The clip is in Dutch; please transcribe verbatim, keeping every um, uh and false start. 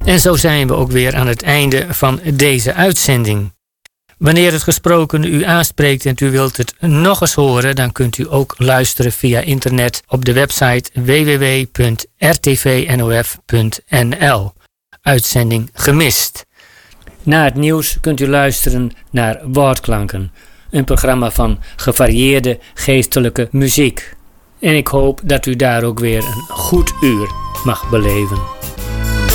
En zo zijn we ook weer aan het einde van deze uitzending. Wanneer het gesproken u aanspreekt en u wilt het nog eens horen, dan kunt u ook luisteren via internet op de website w w w punt r t v n o f punt n l. Uitzending gemist. Na het nieuws kunt u luisteren naar Woordklanken, een programma van gevarieerde geestelijke muziek. En ik hoop dat u daar ook weer een goed uur mag beleven.